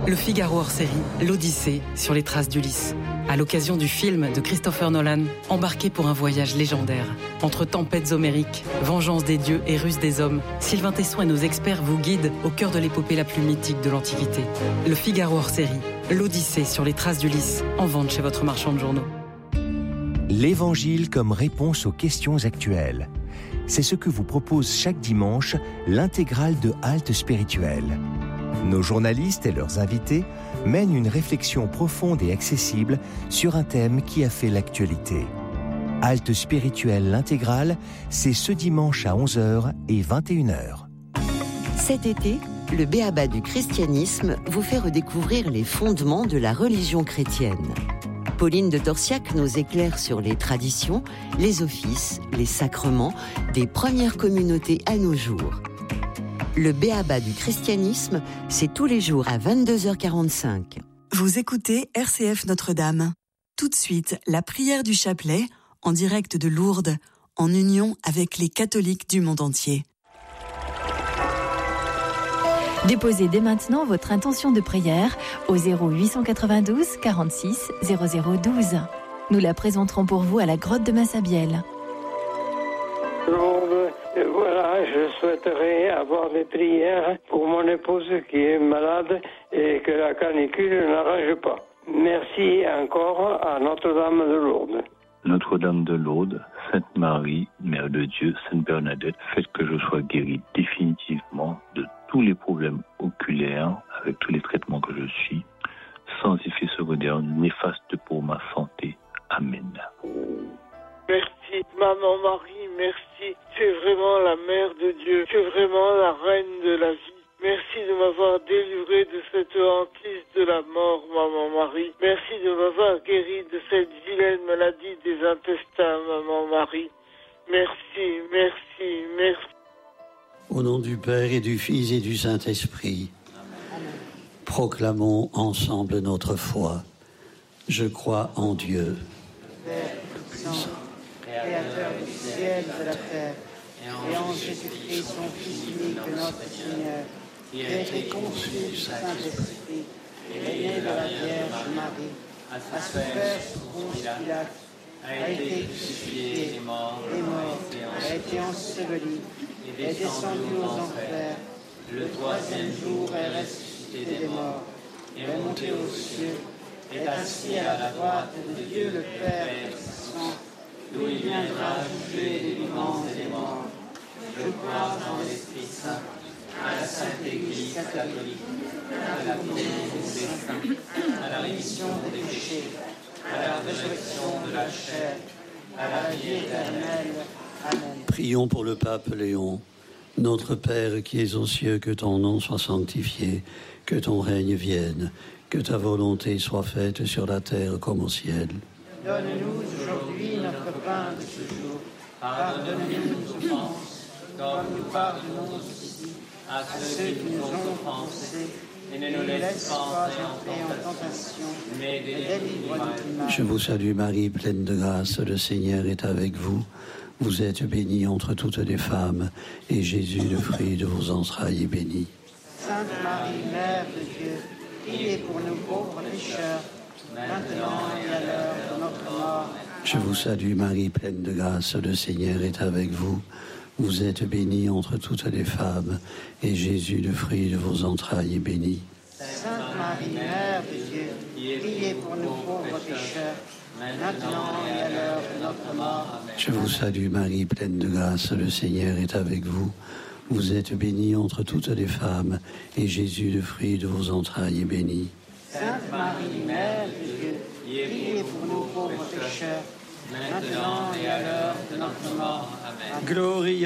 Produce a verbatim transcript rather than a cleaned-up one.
Le Figaro hors série, l'Odyssée sur les traces d'Ulysse. À l'occasion du film de Christopher Nolan, embarqué pour un voyage légendaire. Entre tempêtes homériques, vengeance des dieux et ruse des hommes, Sylvain Tesson et nos experts vous guident au cœur de l'épopée la plus mythique de l'Antiquité. Le Figaro hors série, l'Odyssée sur les traces d'Ulysse, en vente chez votre marchand de journaux. L'Évangile comme réponse aux questions actuelles. C'est ce que vous propose chaque dimanche l'intégrale de Halte Spirituelle. Nos journalistes et leurs invités mènent une réflexion profonde et accessible sur un thème qui a fait l'actualité. Halte Spirituelle l'intégrale, c'est ce dimanche à onze heures et vingt et une heures. Cet été, le B.A.B.A. du christianisme vous fait redécouvrir les fondements de la religion chrétienne. Pauline de Torsiac nous éclaire sur les traditions, les offices, les sacrements des premières communautés à nos jours. Le B.A.B.A. du christianisme, c'est tous les jours à vingt-deux heures quarante-cinq. Vous écoutez R C F Notre-Dame. Tout de suite, la prière du chapelet, en direct de Lourdes, en union avec les catholiques du monde entier. Déposez dès maintenant votre intention de prière au zéro huit cent quatre-vingt-douze quarante-six zéro zéro douze. Nous la présenterons pour vous à la grotte de Massabielle. Lourdes, voilà, je souhaiterais avoir des prières pour mon épouse qui est malade et que la canicule n'arrange pas. Merci encore à Notre-Dame de Lourdes. Notre-Dame de Lourdes, Sainte Marie, Mère de Dieu, Sainte Bernadette, faites que je sois guéri définitivement de tous les problèmes oculaires avec tous les traitements que je suis, sans effet secondaire néfaste pour ma santé. Amen. Merci, Maman Marie, merci. Tu es vraiment la Mère de Dieu. Tu es vraiment la Reine de la vie. Merci de m'avoir délivré de cette hantise de la mort, Maman Marie. Merci de m'avoir guéri de cette vilaine maladie des intestins, Maman Marie. Merci, merci, merci. Au nom du Père et du Fils et du Saint-Esprit, proclamons ensemble notre foi. Je crois en Dieu, Père tout-puissant, Créateur du ciel et de la terre, et en Jésus-Christ, son Fils unique, notre Seigneur, qui a été conçu du Saint-Esprit, et né de la Vierge Marie, a souffert sous Ponce Pilate, a été crucifié, est mort, a été enseveli, est descendu aux enfers, le troisième jour est ressuscité des morts, est monté aux cieux, est assis à la droite de Dieu le Père Tout-Puissant, d'où il viendra juger les vivants et les morts. Je crois en l'Esprit Saint, à la Sainte Église catholique, à la communion des saints, à la rémission des péchés, à la résurrection de la chair, à la vie éternelle. Amen. Prions pour le pape Léon. Notre Père qui es aux cieux, que ton nom soit sanctifié, que ton règne vienne, que ta volonté soit faite sur la terre comme au ciel. Donne-nous aujourd'hui notre pain de ce jour. Pardonne-nous nos offenses, comme nous pardonnons aussi à ceux qui nous ont offensés. Et ne nous laisse pas entrer en tentation, mais délivre-nous du mal. Je vous salue Marie, pleine de grâce, le Seigneur est avec vous. Vous êtes bénie entre toutes les femmes, et Jésus, le fruit de vos entrailles, est béni. Sainte Marie, Mère de Dieu, priez pour nous pauvres pécheurs, maintenant et à l'heure de notre mort. Je vous salue Marie, pleine de grâce, le Seigneur est avec vous. Vous êtes bénie entre toutes les femmes, et Jésus, le fruit de vos entrailles, est béni. Sainte Marie, Mère de Dieu, priez pour nous pauvres pécheurs, maintenant et à l'heure de notre mort. Je vous salue Marie, pleine de grâce, le Seigneur est avec vous. Vous êtes bénie entre toutes les femmes, et Jésus, le fruit de vos entrailles, est béni. Sainte Marie, Mère de Dieu, priez pour nous pauvres pécheurs, maintenant et à l'heure de notre mort. Amen. Gloria